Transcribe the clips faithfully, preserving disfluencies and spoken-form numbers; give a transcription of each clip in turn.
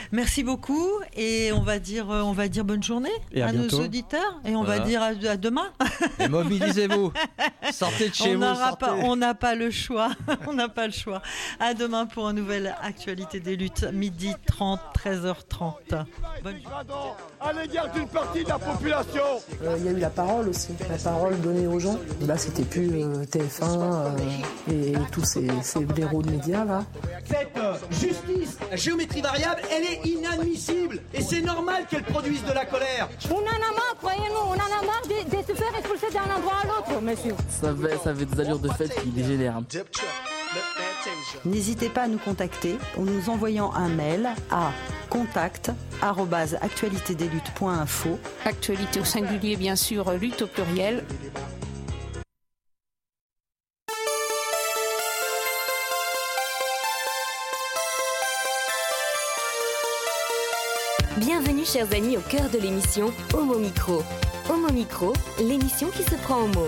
Merci beaucoup et on va dire, on va dire bonne journée et à, à nos auditeurs et on voilà. va dire à, à demain. Et mobilisez-vous, sortez de chez on vous. Sortez. Pas, on n'a pas le choix, on n'a pas le choix. À demain pour une nouvelle actualité des luttes, midi trente, treize heures trente. Bonne... à l'égard d'une partie de la population. Il euh, y a eu la parole aussi, la parole donnée aux gens. Là, c'était plus euh, T F un euh, et, et tous ces, ces blaireaux de médias là. Cette euh, justice, la géométrie variable, elle est inadmissible et c'est normal qu'elle produise de la colère. On en a marre, croyez-nous, on en a marre de, de se faire expulser d'un endroit à l'autre, monsieur. Ça avait, ça avait des allures de fête qui dégénèrent. N'hésitez pas à nous contacter en nous envoyant un mail à contact arobase actualité des luttes point info. Actualité au singulier, bien sûr, lutte au pluriel. Bienvenue, chers amis, au cœur de l'émission Homo Micro. Homo Micro, l'émission qui se prend au mot.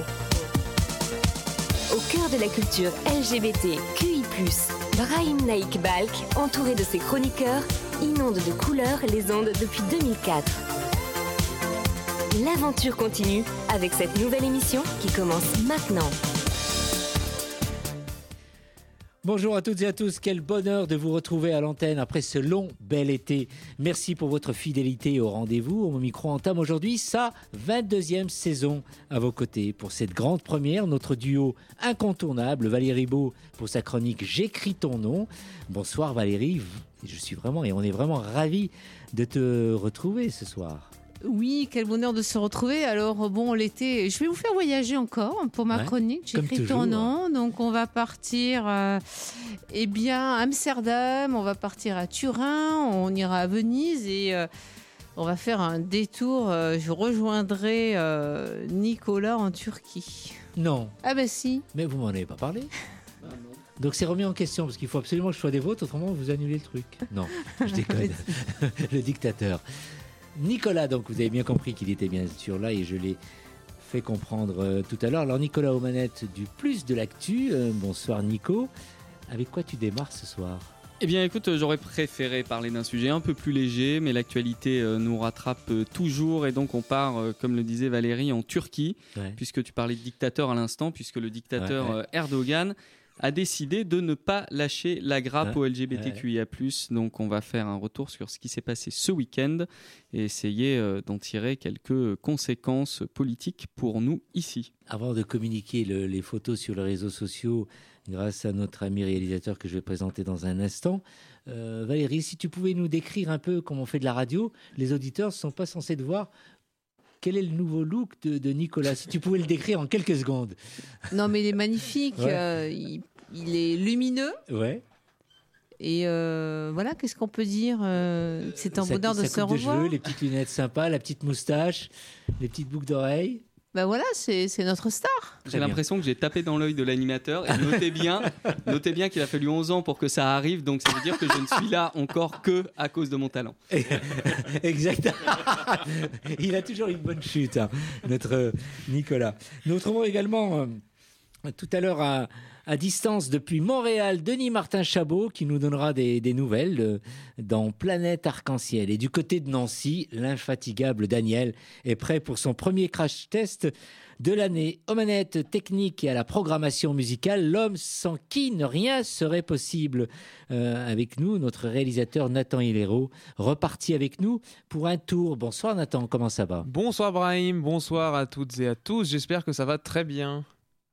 Au cœur de la culture L G B T Q I plus, Brahim Naik Balk, entouré de ses chroniqueurs, inonde de couleurs les ondes depuis deux mille quatre. L'aventure continue avec cette nouvelle émission qui commence maintenant. Bonjour à toutes et à tous, quel bonheur de vous retrouver à l'antenne après ce long bel été. Merci pour votre fidélité au rendez-vous. Homo Micro entame aujourd'hui sa vingt-deuxième saison à vos côtés. Pour cette grande première, notre duo incontournable, Valérie Beau pour sa chronique J'écris ton nom. Bonsoir Valérie, je suis vraiment et on est vraiment ravis de te retrouver ce soir. Oui, quel bonheur de se retrouver. Alors bon, l'été, je vais vous faire voyager encore pour ma ouais, chronique. J'écris ton nom. Donc on va partir euh, eh bien, à Amsterdam, on va partir à Turin, on ira à Venise et euh, on va faire un détour. Euh, je rejoindrai euh, Nicolas en Turquie. Non. Ah ben si. Mais vous m'en avez pas parlé. Donc c'est remis en question parce qu'il faut absolument que je sois des vôtres, autrement vous annulez le truc. Non, je déconne. Le dictateur. Nicolas, donc vous avez bien compris qu'il était bien sûr là et je l'ai fait comprendre euh, tout à l'heure. Alors Nicolas aux manettes du plus de l'actu. Euh, bonsoir Nico. Avec quoi tu démarres ce soir ? Eh bien écoute, j'aurais préféré parler d'un sujet un peu plus léger, mais l'actualité euh, nous rattrape euh, toujours et donc on part, euh, comme le disait Valérie, en Turquie, ouais. puisque tu parlais de dictateur à l'instant, puisque le dictateur ouais, ouais. Euh, Erdogan a décidé de ne pas lâcher la grappe ouais, au L G B T Q I A plus. Ouais. Donc on va faire un retour sur ce qui s'est passé ce week-end et essayer euh, d'en tirer quelques conséquences politiques pour nous ici. Avant de communiquer le, les photos sur les réseaux sociaux, grâce à notre ami réalisateur que je vais présenter dans un instant, euh, Valérie, si tu pouvais nous décrire un peu comment on fait de la radio, les auditeurs ne sont pas censés te voir. Quel est le nouveau look de, de Nicolas ? Si tu pouvais le décrire en quelques secondes. Non, mais il est magnifique. Ouais. Euh, il, il est lumineux. Ouais. Et euh, voilà, qu'est-ce qu'on peut dire euh, C'est un sa, bonheur de se revoir. Sa coupe de cheveux, les petites lunettes sympas, la petite moustache, les petites boucles d'oreilles. Ben voilà, c'est, c'est notre star. J'ai l'impression que j'ai tapé dans l'œil de l'animateur et notez bien, notez bien qu'il a fallu onze ans pour que ça arrive, donc ça veut dire que je ne suis là encore que à cause de mon talent. Exact. Il a toujours une bonne chute, hein, notre Nicolas. Nous retrouvons également euh, tout à l'heure à, à distance depuis Montréal, Denis Martin Chabot qui nous donnera des, des nouvelles euh, dans Planète Arc-en-Ciel. Et du côté de Nancy, l'infatigable Daniel est prêt pour son premier crash test de l'année. Aux manettes techniques et à la programmation musicale, l'homme sans qui ne rien serait possible. Euh, avec nous, notre réalisateur Nathan Hilero, reparti avec nous pour un tour. Bonsoir Nathan, comment ça va ? Bonsoir Brahim, bonsoir à toutes et à tous, j'espère que ça va très bien.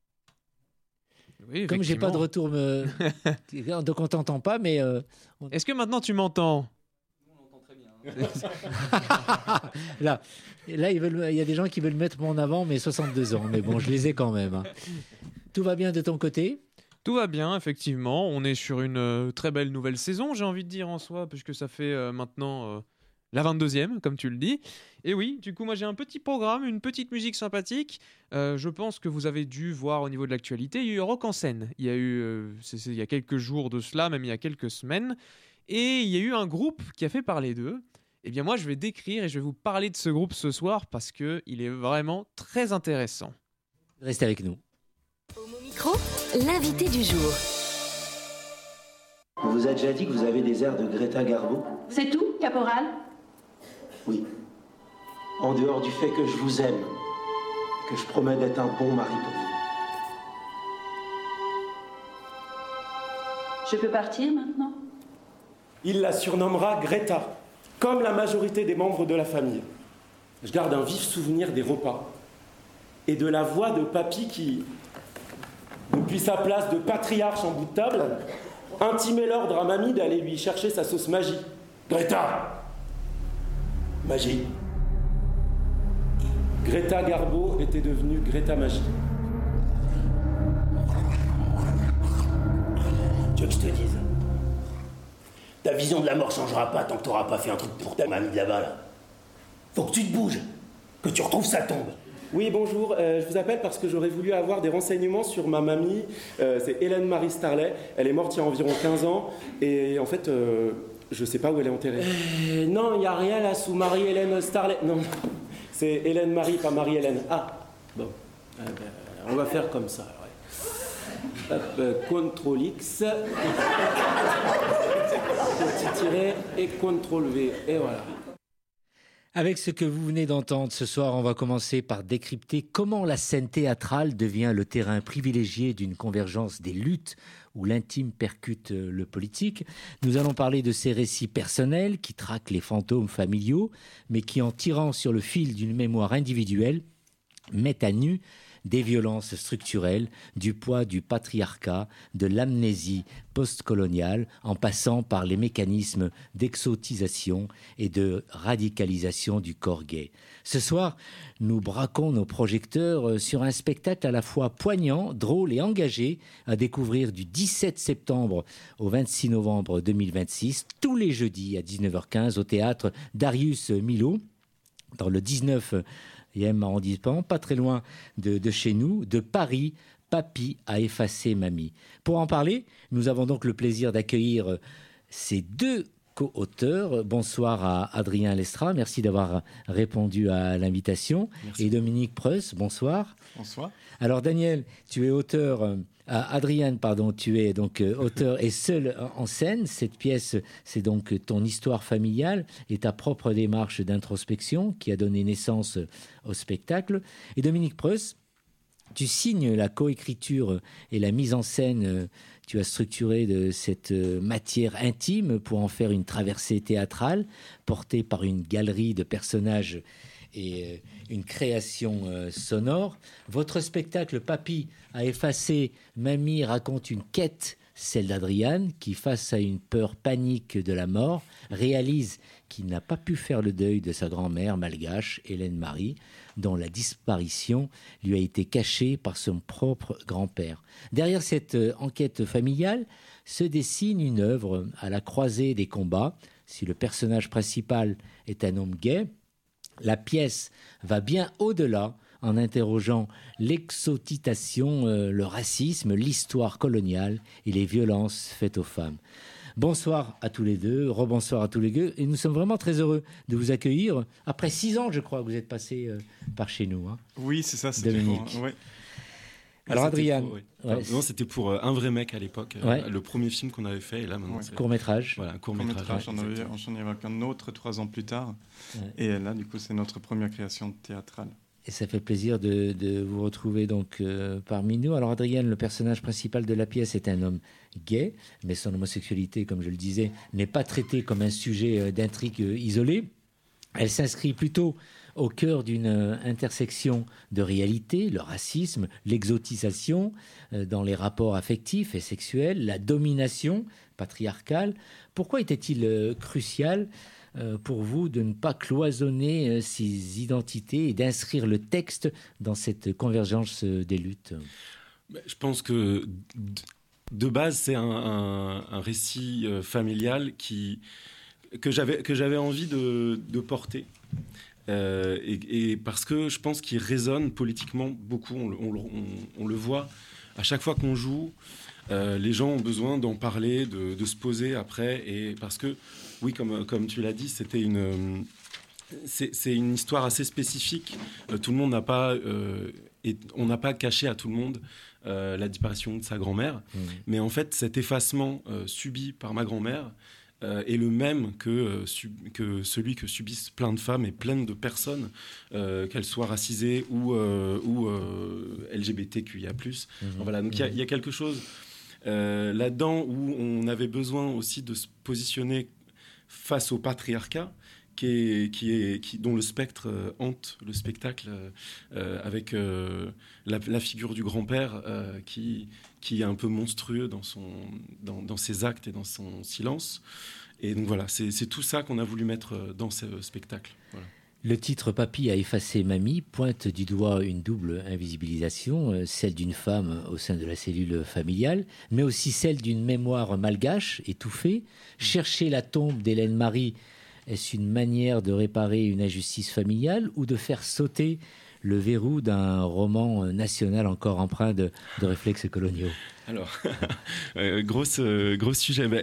Oui, comme j'ai pas de retour, me... donc on t'entend pas, mais... Euh, on... Est-ce que maintenant tu m'entends ? On l'entend très bien. là, là il, veulent, il y a des gens qui veulent mettre mon avant, mais soixante-deux ans, mais bon, je les ai quand même. Hein. Tout va bien de ton côté ? Tout va bien, effectivement. On est sur une euh, très belle nouvelle saison, j'ai envie de dire en soi, puisque ça fait euh, maintenant... Euh... la vingt-deuxième, comme tu le dis. Et oui, du coup, moi, j'ai un petit programme, une petite musique sympathique. Euh, je pense que vous avez dû voir au niveau de l'actualité, il y a eu Rock en scène. Il y a eu, euh, c'est, c'est, il y a quelques jours de cela, même il y a quelques semaines. Et il y a eu un groupe qui a fait parler d'eux. Eh bien, moi, je vais décrire et je vais vous parler de ce groupe ce soir parce qu'il est vraiment très intéressant. Restez avec nous. Homo Micro, l'invité du jour. On vous a déjà dit que vous avez des airs de Greta Garbo? C'est tout, caporal? Oui. En dehors du fait que je vous aime, que je promets d'être un bon mari pour vous. Je peux partir maintenant? Il la surnommera Greta, comme la majorité des membres de la famille. Je garde un vif souvenir des repas et de la voix de papy qui, depuis sa place de patriarche en bout de table, intimait l'ordre à mamie d'aller lui chercher sa sauce magie. Greta! Magie. Greta Garbo était devenue Greta Magie. Tu veux que je te dise? Ta vision de la mort changera pas tant que t'auras pas fait un truc pour ta mamie de là-bas, là. Faut que tu te bouges, que tu retrouves sa tombe. Oui, bonjour, euh, je vous appelle parce que j'aurais voulu avoir des renseignements sur ma mamie. Euh, c'est Hélène Marie Starlet. Elle est morte il y a environ quinze ans. Et en fait, euh, je sais pas où elle est enterrée. Euh, non, il n'y a rien là sous Marie-Hélène Starlet. Non, c'est Hélène Marie, pas Marie-Hélène. Ah, bon. Euh, ben, on va faire comme ça. Ouais. Hop, euh, contrôle X. Petit tiret et contrôle V. Et voilà. Avec ce que vous venez d'entendre ce soir, on va commencer par décrypter comment la scène théâtrale devient le terrain privilégié d'une convergence des luttes où l'intime percute le politique. Nous allons parler de ces récits personnels qui traquent les fantômes familiaux, mais qui, en tirant sur le fil d'une mémoire individuelle, mettent à nu des violences structurelles, du poids du patriarcat, de l'amnésie postcoloniale, en passant par les mécanismes d'exotisation et de radicalisation du corps gay. Ce soir, nous braquons nos projecteurs sur un spectacle à la fois poignant, drôle et engagé, à découvrir du dix-sept septembre au vingt-six novembre deux mille vingt-six, tous les jeudis à dix-neuf heures quinze au théâtre Darius Milhaud, dans le dix-neuvième arrondissement, pas très loin de, de chez nous, de Paris. Papy a effacé mamie. Pour en parler, nous avons donc le plaisir d'accueillir ces deux co-auteurs. Bonsoir à Adrien Lestra, merci d'avoir répondu à l'invitation. Merci. Et Dominique Preuss, bonsoir. Bonsoir. Alors Daniel, tu es auteur... Euh, Adrienne, pardon, tu es donc euh, auteur et seul en scène. Cette pièce, c'est donc ton histoire familiale et ta propre démarche d'introspection qui a donné naissance au spectacle. Et Dominique Preuss, tu signes la coécriture et la mise en scène. Euh, tu as structuré de cette matière intime pour en faire une traversée théâtrale portée par une galerie de personnages et une création euh, sonore. Votre spectacle Papy a effacé mamie raconte une quête, celle d'Adriane, qui, face à une peur panique de la mort, réalise qu'il n'a pas pu faire le deuil de sa grand-mère malgache, Hélène Marie, dont la disparition lui a été cachée par son propre grand-père. Derrière cette euh, enquête familiale se dessine une œuvre à la croisée des combats. Si le personnage principal est un homme gay, la pièce va bien au-delà en interrogeant l'exotisation, euh, le racisme, l'histoire coloniale et les violences faites aux femmes. Bonsoir à tous les deux, rebonsoir à tous les deux. Et nous sommes vraiment très heureux de vous accueillir. Après six ans, je crois, que vous êtes passé euh, par chez nous. Hein. Oui, c'est ça. C'était Dominique. Pour, ouais. Alors Adrien, pour, ouais. ouais, non, c'était pour euh, Un vrai mec à l'époque, ouais. euh, le premier film qu'on avait fait. Et là, maintenant, ouais. Court métrage. Voilà, court métrage. Ouais, on avait, j'en ai avec un autre trois ans plus tard. Ouais. Et là, du coup, c'est notre première création théâtrale. Et ça fait plaisir de, de vous retrouver donc euh, parmi nous. Alors Adrien, le personnage principal de la pièce est un homme gay, mais son homosexualité, comme je le disais, n'est pas traitée comme un sujet euh, d'intrigue euh, isolé. Elle s'inscrit plutôt au cœur d'une euh, intersection de réalité, le racisme, l'exotisation euh, dans les rapports affectifs et sexuels, la domination patriarcale. Pourquoi était-il euh, crucial euh, pour vous de ne pas cloisonner euh, ces identités et d'inscrire le texte dans cette convergence euh, des luttes ? Je pense que de base, c'est un, un, un récit euh, familial qui, que j'avais, que j'avais envie de, de porter. Euh, et, et parce que je pense qu'il résonne politiquement beaucoup, on, on, on, on le voit à chaque fois qu'on joue, euh, les gens ont besoin d'en parler, de, de se poser après, et parce que, oui, comme, comme tu l'as dit, c'était une, c'est, c'est une histoire assez spécifique, euh, tout le monde n'a pas euh, et on n'a pas caché à tout le monde euh, la disparition de sa grand-mère. Mmh. Mais en fait, cet effacement euh, subi par ma grand-mère euh, est le même que, euh, sub- que celui que subissent plein de femmes et plein de personnes, euh, qu'elles soient racisées ou, euh, ou euh, L G B T Q I A plus. Mmh. Voilà, donc il mmh. y, y a quelque chose euh, là-dedans où on avait besoin aussi de se positionner face au patriarcat, qui est, qui est, qui, dont le spectre euh, hante le spectacle, euh, avec euh, la, la figure du grand-père euh, qui, qui est un peu monstrueux dans, son, dans, dans ses actes et dans son silence. Et donc voilà, c'est, c'est tout ça qu'on a voulu mettre dans ce spectacle. Voilà. Le titre « Papy a effacé mamie » pointe du doigt une double invisibilisation, celle d'une femme au sein de la cellule familiale, mais aussi celle d'une mémoire malgache, étouffée. Chercher la tombe d'Hélène Marie, est-ce une manière de réparer une injustice familiale ou de faire sauter le verrou d'un roman national encore empreint de, de réflexes coloniaux? Alors, euh, grosse, euh, gros sujet. Mais,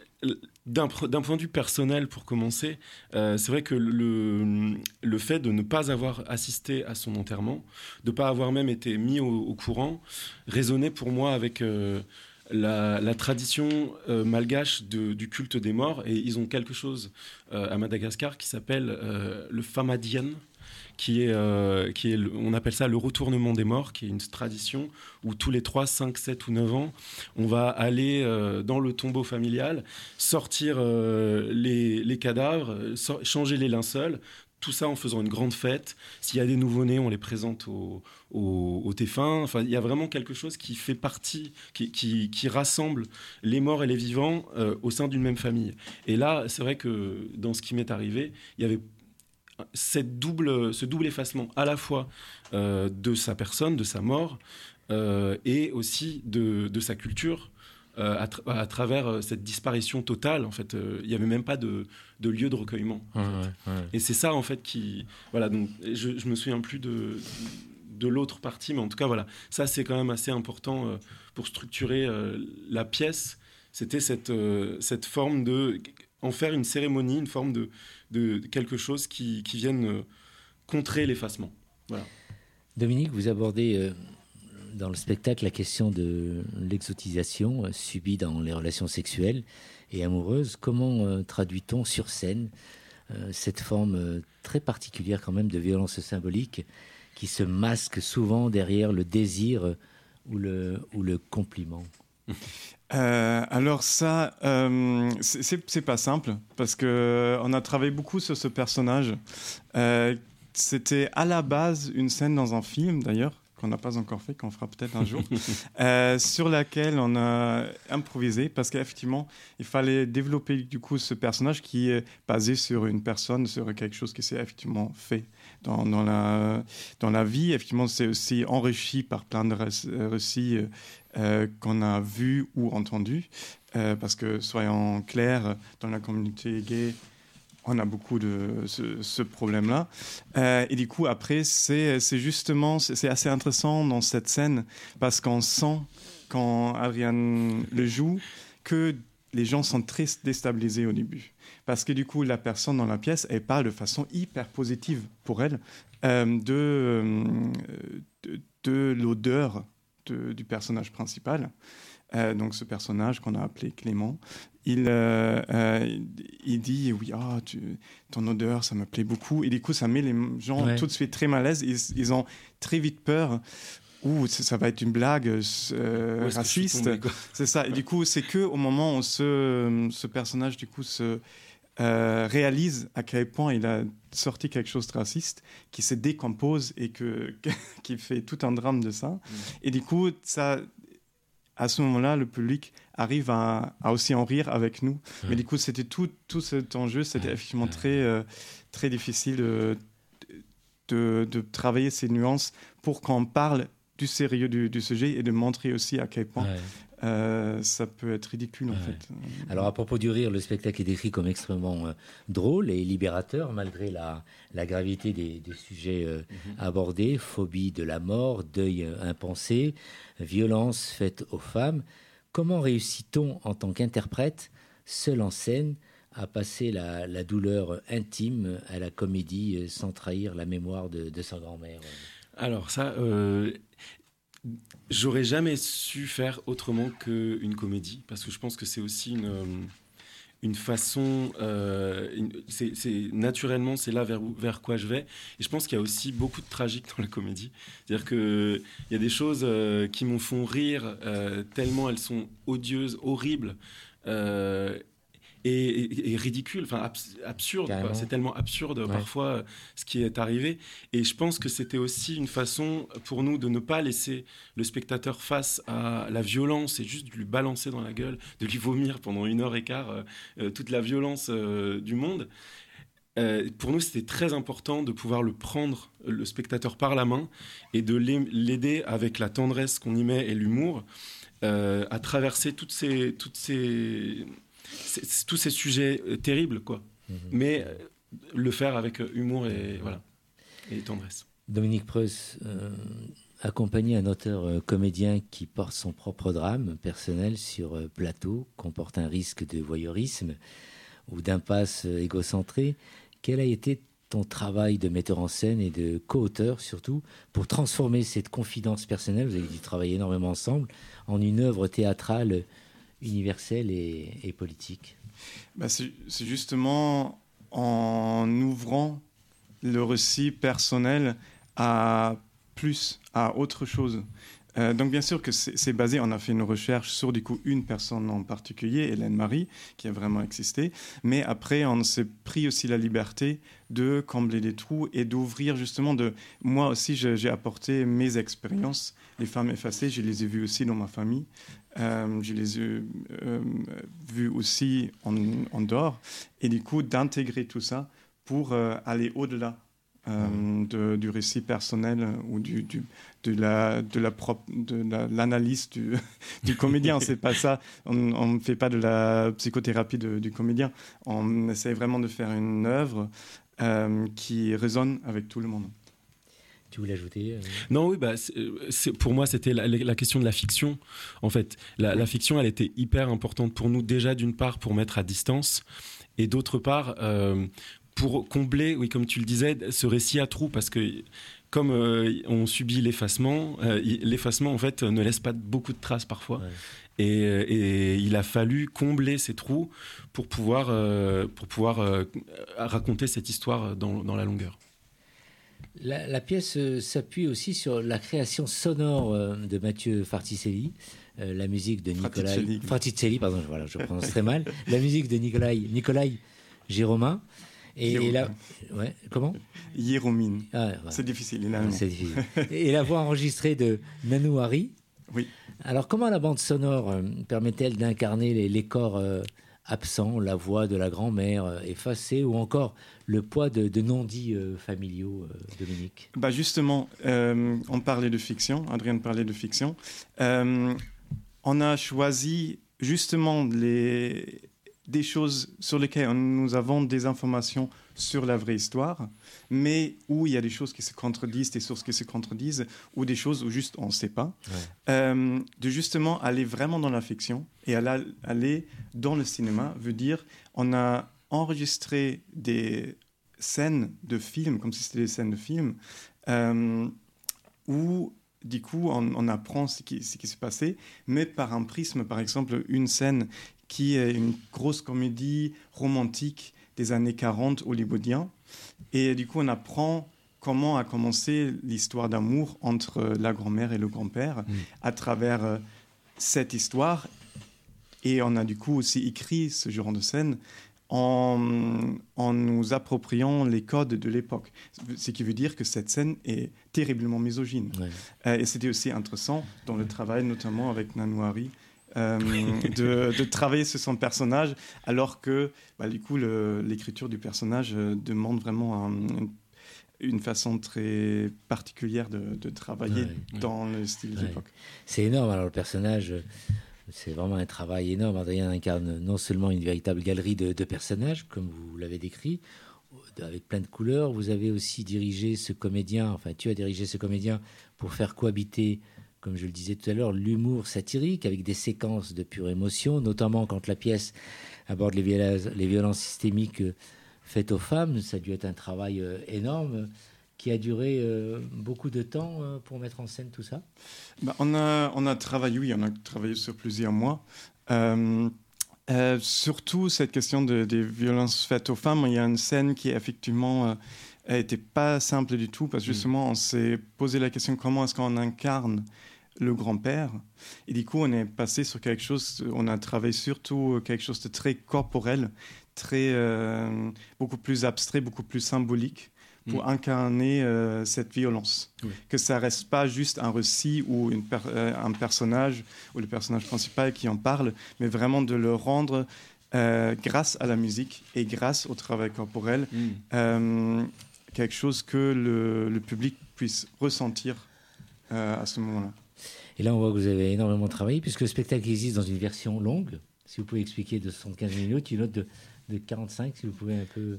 d'un, d'un point de vue personnel, pour commencer, euh, c'est vrai que le, le fait de ne pas avoir assisté à son enterrement, de ne pas avoir même été mis au, au courant, résonnait pour moi avec... Euh, La, la tradition euh, malgache de, du culte des morts, et ils ont quelque chose euh, à Madagascar qui s'appelle euh, le Famadian, qui est, euh, qui est le, on appelle ça le retournement des morts, qui est une tradition où tous les trois, cinq, sept ou neuf ans, on va aller euh, dans le tombeau familial, sortir euh, les, les cadavres, so- changer les linceuls, tout ça en faisant une grande fête. S'il y a des nouveau-nés, on les présente aux, aux, aux défunts. Enfin, il y a vraiment quelque chose qui fait partie, qui, qui, qui rassemble les morts et les vivants euh, au sein d'une même famille. Et là, c'est vrai que dans ce qui m'est arrivé, il y avait cette double, ce double effacement à la fois euh, de sa personne, de sa mort, euh, et aussi de, de sa culture. Euh, à, tra- à travers cette disparition totale, en fait, il euh, n'y avait même pas de, de lieu de recueillement. Ouais, ouais, ouais. Et c'est ça, en fait, qui... Voilà, donc, je ne me souviens plus de, de l'autre partie, mais en tout cas, voilà, ça, c'est quand même assez important euh, pour structurer euh, la pièce. C'était cette, euh, cette forme de... En faire une cérémonie, une forme de, de, de quelque chose qui, qui vienne euh, contrer l'effacement. Voilà. Dominique, vous abordez... Euh... dans le spectacle la question de l'exotisation euh, subie dans les relations sexuelles et amoureuses. Comment euh, traduit-on sur scène euh, cette forme euh, très particulière quand même de violence symbolique qui se masque souvent derrière le désir euh, ou, le, ou le compliment? Euh, alors ça, euh, c'est, c'est, c'est pas simple parce que on a travaillé beaucoup sur ce personnage. Euh, c'était à la base une scène dans un film d'ailleurs, qu'on n'a pas encore fait, qu'on fera peut-être un jour, euh, sur laquelle on a improvisé, parce qu'effectivement, il fallait développer du coup ce personnage qui est basé sur une personne, sur quelque chose qui s'est effectivement fait dans, dans, la, dans la vie. Effectivement, c'est aussi enrichi par plein de récits euh, qu'on a vus ou entendus, euh, parce que, soyons clairs, dans la communauté gay, on a beaucoup de ce, ce problème-là. Euh, et du coup, après, c'est, c'est justement, c'est, c'est assez intéressant dans cette scène, parce qu'on sent, quand Ariane le joue, que les gens sont très déstabilisés au début. Parce que du coup, la personne dans la pièce, elle parle de façon hyper positive pour elle euh, de, de, de l'odeur de, du personnage principal. Euh, donc ce personnage qu'on a appelé Clément, il, euh, euh, il dit oui, oh, tu, ton odeur, ça me plaît beaucoup. Et du coup, ça met les gens ouais. tout de suite très mal à l'aise. Ils, ils ont très vite peur. Ouh, ça va être une blague euh, raciste. Tombé, c'est ça. Et du coup, c'est que au moment où ce, ce personnage du coup se euh, réalise à quel point il a sorti quelque chose de raciste, qui se décompose et que qui fait tout un drame de ça. Mmh. Et du coup, ça. À ce moment-là, le public arrive à, à aussi en rire avec nous. Ouais. Mais du coup, c'était tout, tout cet enjeu, c'était ouais. effectivement ouais. très, euh, très difficile de, de, de travailler ces nuances pour qu'on parle du sérieux du, du sujet et de montrer aussi à quel point ouais. euh, ça peut être ridicule, en ouais. fait. Alors, à propos du rire, le spectacle est décrit comme extrêmement euh, drôle et libérateur, malgré la, la gravité des, des sujets euh, mm-hmm. abordés. Phobie de la mort, deuil euh, impensé, violence faite aux femmes. Comment réussit-on, en tant qu'interprète, seul en scène, à passer la, la douleur intime à la comédie euh, sans trahir la mémoire de, de sa grand-mère? Alors ça, euh, j'aurais jamais su faire autrement qu'une comédie, parce que je pense que c'est aussi une, une façon, euh, une, c'est, c'est, naturellement c'est là vers, vers quoi je vais, et je pense qu'il y a aussi beaucoup de tragique dans la comédie, c'est-à-dire qu'il y a des choses euh, qui m'en font rire euh, tellement elles sont odieuses, horribles, euh, Et, et, et ridicule, enfin abs- absurde. Quoi. C'est tellement absurde ouais. parfois euh, ce qui est arrivé. Et je pense que c'était aussi une façon pour nous de ne pas laisser le spectateur face à la violence et juste de lui balancer dans la gueule, de lui vomir pendant une heure et quart euh, euh, toute la violence euh, du monde. Euh, pour nous, c'était très important de pouvoir le prendre, le spectateur par la main, et de l'aider avec la tendresse qu'on y met et l'humour euh, à traverser toutes ces... Toutes ces C'est, c'est tous ces sujets euh, terribles, quoi. Mmh. Mais euh, le faire avec euh, humour et, voilà, et tendresse. Dominique Preuss, euh, accompagner un auteur euh, comédien qui porte son propre drame personnel sur euh, plateau, comporte un risque de voyeurisme ou d'impasse euh, égocentrée. Quel a été ton travail de metteur en scène et de co-auteur, surtout, pour transformer cette confidence personnelle, vous avez dit travailler énormément ensemble, en une œuvre théâtrale universelle et, et politique? Bah c'est, c'est justement en ouvrant le récit personnel à plus, à autre chose. Euh, donc bien sûr que c'est, c'est basé, on a fait une recherche sur du coup une personne en particulier, Hélène Marie, qui a vraiment existé, mais après on s'est pris aussi la liberté de combler des trous et d'ouvrir justement de... Moi aussi je, j'ai apporté mes expériences, les femmes effacées, je les ai vues aussi dans ma famille, euh, je les ai euh, vues aussi en, en dehors, et du coup d'intégrer tout ça pour euh, aller au-delà Euh, de, du récit personnel ou du, du, de, la, de, la propre, de la, l'analyse du, du comédien. C'est pas ça. On ne fait pas de la psychothérapie de, du comédien. On essaie vraiment de faire une œuvre euh, qui résonne avec tout le monde. Tu voulais ajouter euh... Non, oui, bah, c'est, c'est, pour moi, c'était la, la question de la fiction. En fait, la, la fiction, elle était hyper importante pour nous, déjà d'une part pour mettre à distance, et d'autre part... Euh, pour combler, oui, comme tu le disais, ce récit à trous, parce que comme euh, on subit l'effacement, euh, l'effacement en fait ne laisse pas beaucoup de traces parfois, ouais. et, et il a fallu combler ces trous pour pouvoir euh, pour pouvoir euh, raconter cette histoire dans, dans la longueur. La, la pièce euh, s'appuie aussi sur la création sonore euh, de Mathieu Farticelli, euh, la musique de Nicolai Farticelli, pardon, voilà, je prononce très mal, la musique de Nicolai Nicolai Géromin. Et, et la... ouais, comment Jérôme. Ah, ouais. C'est difficile, il a c'est difficile. Et la voix enregistrée de Nanou Hari. Oui. Alors, comment la bande sonore euh, permet-elle d'incarner les, les corps euh, absents, la voix de la grand-mère euh, effacée, ou encore le poids de, de non-dits euh, familiaux, euh, Dominique? Bah justement, euh, on parlait de fiction, Adrien parlait de fiction. Euh, on a choisi justement les... des choses sur lesquelles nous avons des informations sur la vraie histoire, mais où il y a des choses qui se contredisent, des sources qui se contredisent, ou des choses où juste on ne sait pas. Ouais. Euh, de justement aller vraiment dans la fiction et aller dans le cinéma veut dire on a enregistré des scènes de films, comme si c'était des scènes de films, euh, où du coup on, on apprend ce qui, ce qui s'est passé, mais par un prisme, par exemple une scène qui est une grosse comédie romantique des années quarante hollywoodien. Et du coup, on apprend comment a commencé l'histoire d'amour entre la grand-mère et le grand-père mmh. à travers euh, cette histoire. Et on a du coup aussi écrit ce genre de scène en, en nous appropriant les codes de l'époque. Ce qui veut dire que cette scène est terriblement misogyne. Ouais. Euh, et c'était aussi intéressant dans le travail, notamment avec Nanou Hari, Euh, de, de travailler sur son personnage, alors que bah, du coup le, l'écriture du personnage euh, demande vraiment un, une, une façon très particulière de, de travailler ouais, dans ouais. le style ouais. de l'époque. C'est énorme, alors le personnage, c'est vraiment un travail énorme. Adrien incarne non seulement une véritable galerie de, de personnages, comme vous l'avez décrit, avec plein de couleurs. Vous avez aussi dirigé ce comédien, enfin tu as dirigé ce comédien pour faire cohabiter, comme je le disais tout à l'heure, l'humour satirique avec des séquences de pure émotion, notamment quand la pièce aborde les violences, les violences systémiques faites aux femmes. Ça a dû être un travail énorme. qui a duré euh, beaucoup de temps euh, pour mettre en scène tout ça. Ben, on, a, on a travaillé, oui, on a travaillé sur plusieurs mois. Euh, euh, surtout cette question de, des violences faites aux femmes, il y a une scène qui effectivement n'était euh, pas simple du tout, parce que justement on s'est posé la question comment est-ce qu'on incarne le grand-père, et du coup on est passé sur quelque chose, on a travaillé surtout quelque chose de très corporel, très, euh, beaucoup plus abstrait, beaucoup plus symbolique, pour mmh. incarner euh, cette violence. Oui. Que ça ne reste pas juste un récit ou une per- euh, un personnage, ou le personnage principal qui en parle, mais vraiment de le rendre, euh, grâce à la musique et grâce au travail corporel, mmh. euh, quelque chose que le, le public puisse ressentir euh, à ce moment-là. Et là, on voit que vous avez énormément travaillé, puisque le spectacle existe dans une version longue, si vous pouvez expliquer, de soixante-quinze minutes, une autre de, de quarante-cinq, si vous pouvez un peu...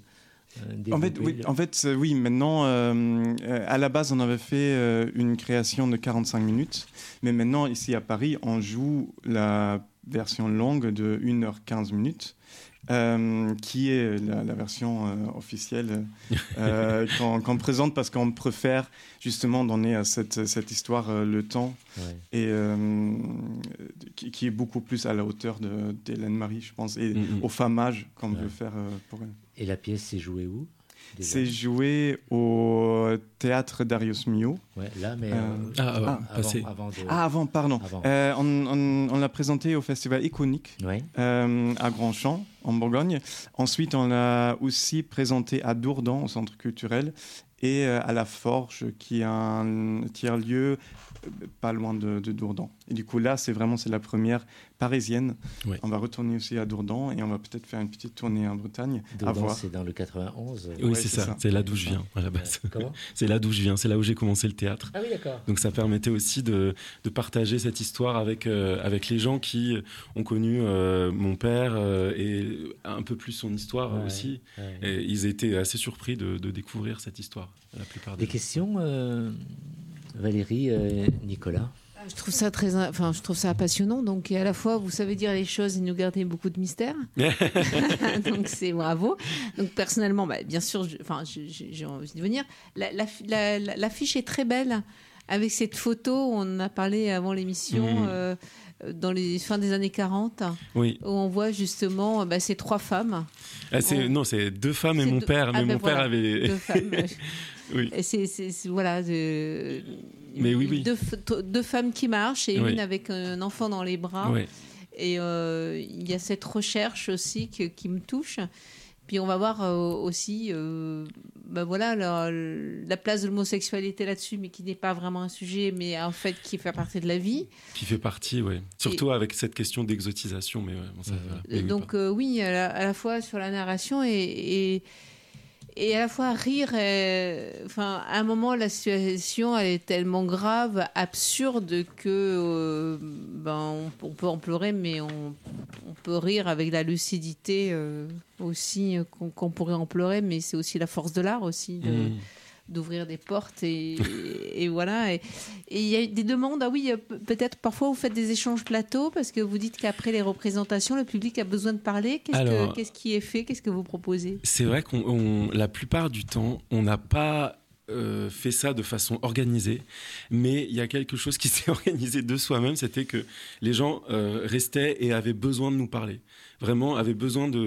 En fait, oui, en fait, euh, oui, maintenant, euh, à la base, on avait fait euh, une création de quarante-cinq minutes, mais maintenant, ici à Paris, on joue la version longue de une heure quinze minutes, euh, qui est la, la version euh, officielle euh, qu'on, qu'on présente parce qu'on préfère justement donner à cette, cette histoire euh, le temps ouais. et euh, qui, qui est beaucoup plus à la hauteur de, d'Hélène Marie, je pense, et mm-hmm. au famage qu'on ouais. veut faire euh, pour elle. Et la pièce s'est jouée où ? Déjà. C'est joué au théâtre Darius Milhaud. Ouais, là, mais. Euh, euh, ah, avant, ah, avant, avant de... ah, avant, pardon. Avant. Euh, on, on, on l'a présenté au festival Iconique ouais. euh, à Grandchamp, en Bourgogne. Ensuite, on l'a aussi présenté à Dourdan, au centre culturel, et euh, à La Forge, qui est un tiers-lieu pas loin de, de Dourdan. Et du coup, là, c'est vraiment c'est la première parisienne. Ouais. On va retourner aussi à Dourdan et on va peut-être faire une petite tournée en Bretagne. Dourdan, c'est dans le quatre-vingt-onze. Oui, ouais, c'est, c'est ça. ça. C'est là d'où je viens, à la base. Comment ? C'est là d'où je viens. C'est là où j'ai commencé le théâtre. Ah oui, d'accord. Donc, ça permettait aussi de, de partager cette histoire avec, euh, avec les gens qui ont connu euh, mon père euh, et un peu plus son histoire ouais, aussi. Ouais, ouais. Et ils étaient assez surpris de, de découvrir cette histoire, la plupart des Des questions euh... Valérie, euh, Nicolas. Je trouve ça très, enfin, je trouve ça passionnant. Donc, à la fois, vous savez dire les choses et nous garder beaucoup de mystère. Donc, c'est bravo. Donc, personnellement, bah, bien sûr, je, enfin, je, je, j'ai envie de venir. La, la, la, la, l'affiche est très belle avec cette photo. On en a parlé avant l'émission. Mmh. Euh, dans les fins des années quarante, oui. où on voit justement bah, ces trois femmes. Ah, c'est, on... Non, c'est deux femmes et c'est mon deux... père, mais ah, ben mon voilà, père avait... Deux femmes. Oui. Et c'est, c'est, c'est voilà, de, mais oui, oui. Deux, deux femmes qui marchent et oui. une avec un enfant dans les bras. Oui. Et euh, il y a cette recherche aussi que, qui me touche. Puis on va voir euh, aussi euh, ben voilà, la, la place de l'homosexualité là-dessus, mais qui n'est pas vraiment un sujet, mais en fait qui fait partie de la vie. Qui fait partie, oui. Surtout et, avec cette question d'exotisation. Mais, ouais, bon, ça, euh, mais donc oui, euh, oui à, la, à la fois sur la narration et... et Et à la fois rire, et, enfin, à un moment, la situation elle est tellement grave, absurde, que euh, ben, on, on peut en pleurer, mais on, on peut rire avec la lucidité euh, aussi qu'on, qu'on pourrait en pleurer, mais c'est aussi la force de l'art aussi, de, mmh. d'ouvrir des portes et, et, et voilà. Et il y a des demandes, ah oui, peut-être parfois vous faites des échanges plateaux parce que vous dites qu'après les représentations, le public a besoin de parler. Qu'est-ce, Alors, que, qu'est-ce qui est fait ? Qu'est-ce que vous proposez ? C'est vrai qu'on, on, la plupart du temps, on n'a pas euh, fait ça de façon organisée, mais il y a quelque chose qui s'est organisé de soi-même, c'était que les gens euh, restaient et avaient besoin de nous parler. Vraiment, avaient besoin de